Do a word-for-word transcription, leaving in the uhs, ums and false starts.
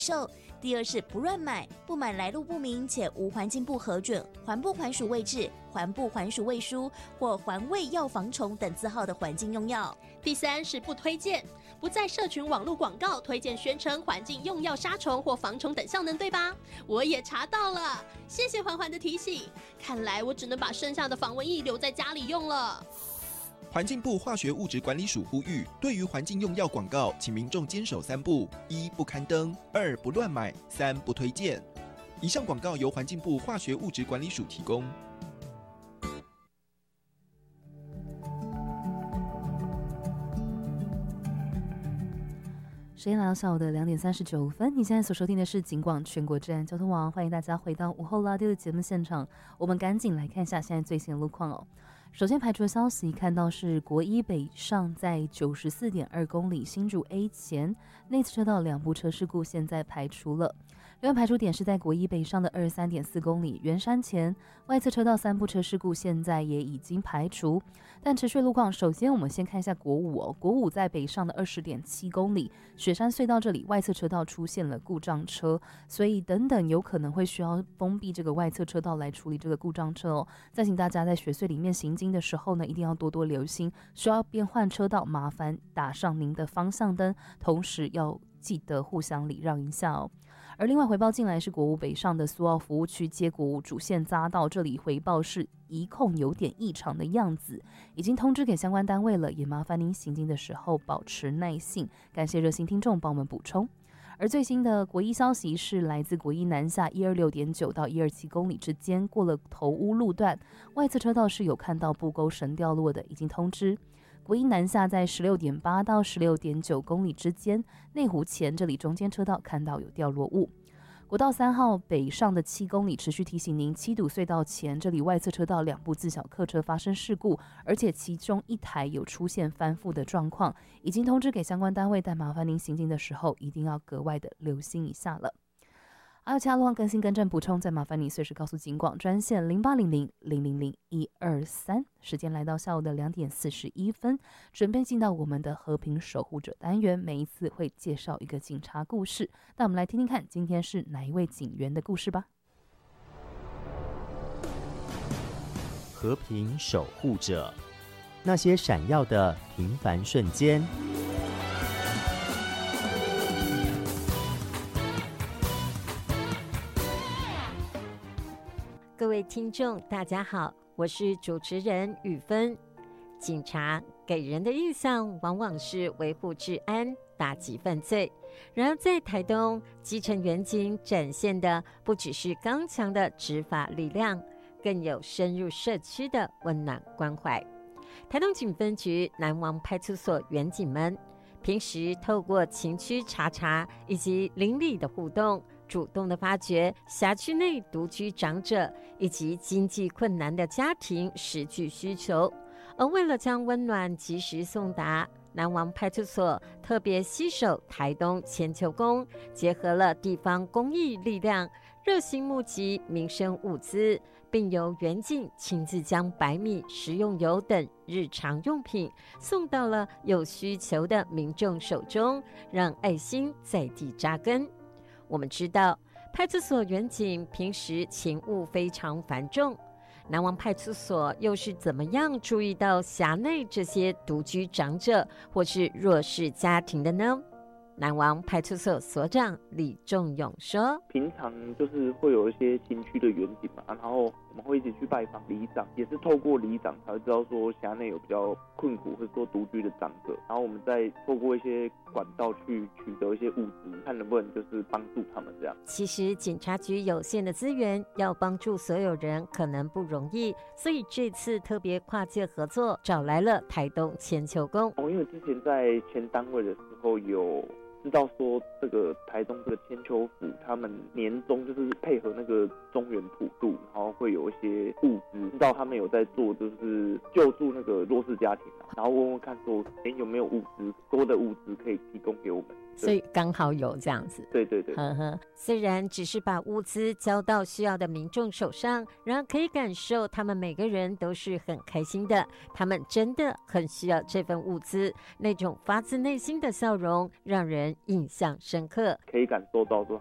售，第二是不乱买，不买来路不明且无环境部核准、环部环署位置、环部环署卫书或环卫药防虫等字号的环境用药。 第三是不推荐，不在社群网络广告推荐宣称环境用药杀虫或防虫等效能，对吧？我也查到了，谢谢环环的提醒。看来我只能把剩下的防蚊液留在家里用了。 环境部化学物质管理署呼吁，对于环境用药广告，请民众坚守三不：一、不刊登；二、不乱买；三、不推荐。以上广告由环境部化学物质管理署提供。 时间来到下午的两点三十九分，你现在所收听的是警广全国治安交通网，欢迎大家回到午后拉丢的节目现场。我们赶紧来看一下现在最新的路况哦。首先排除的消息看到是国一北上在 九十四点二公里新竹 A 前内侧车道两部车事故现在排除了。另外排除点是在国一北上的 二十三点四公里圆山前外侧车道三部车事故现在也已经排除。但持续路况，首先我们先看一下国五哦，国五在北上的 二十点七公里雪山隧道这里外侧车道出现了故障车，所以等等有可能会需要封闭这个外侧车道来处理这个故障车哦。再请大家在雪隧里面行经的时候呢，一定要多多留心，需要变换车道麻烦打上您的方向灯，同时要记得互相礼让一下哦。而另外回报进来是国五北上的苏澳服务区接国五主线匝道，这里回报是移控有点异常的样子，已经通知给相关单位了，也麻烦您行经的时候保持耐性，感谢热心听众帮我们补充。而最新的国一消息是来自国一南下 一二六点九 到一二七公里之间，过了头屋路段外侧车道是有看到布钩绳掉落的，已经通知。国一南下在 十六点八 到 十六点九公里之间内湖前这里中间车道看到有掉落物。国道三号北上的七公里持续提醒您，七堵隧道前这里外侧车道两部自小客车发生事故，而且其中一台有出现翻覆的状况，已经通知给相关单位，但麻烦您行经的时候一定要格外的留心一下了。还有其他路况更新更正补充，再麻烦你随时告诉警广专线零八零零零零零一二三。时间来到下午的两点四十一分，准备进到我们的和平守护者单元，每一次会介绍一个警察故事。那我们来听听看，今天是哪一位警员的故事吧。 和平守护者，那些闪耀的平凡瞬间。 各位听众大家好，我是主持人雨芬。警察给人的印象往往是维护治安、打击犯罪，然而在台东，基层员警展现的不只是刚强的执法力量，更有深入社区的温暖关怀。台东警分局南王派出所员警们平时透过情区查查以及邻里的互动，主动的发掘辖区内独居长者以及经济困难的家庭实际需求，而为了将温暖及时送达，南王派出所特别携手台东千秋宫，结合了地方公益力量，热心募集民生物资，并由员警亲自将白米、食用油等日常用品送到了有需求的民众手中，让爱心在地扎根。我们知道派出所员警平时勤务非常繁重，南王派出所又是怎么样注意到辖内这些独居长者或是弱势家庭的呢？南王派出所所长李仲勇说， 平常就是会有一些新区的员警嘛，然后我们会一起去拜访里长，也是透过里长才会知道说辖内有比较困苦或者说独居的长者，然后我们再透过一些管道去取得一些物资，看能不能就是帮助他们这样。 其实警察局有限的资源，要帮助所有人可能不容易，所以这次特别跨界合作，找来了台东千秋宫。 哦，因为之前在前单位的时候有知道说这个台东这个千秋府，他们年终就是配合那个中原普渡，然后会有一些物资，知道他们有在做就是救助那个弱势家庭啊，然后问问看说，哎有没有物资多的物资可以提供给我们。 所以刚好有这样子。 对对对， 呵呵，虽然只是把物资交到需要的民众手上，然而可以感受他们每个人都是很开心的，他们真的很需要这份物资，那种发自内心的笑容让人印象深刻。 可以感受到说